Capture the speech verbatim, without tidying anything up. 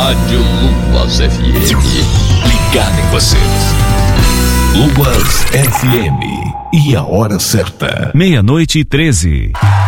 Rádio Luas F M. Ligado em você. Luas F M. E a hora certa. Meia-noite e treze.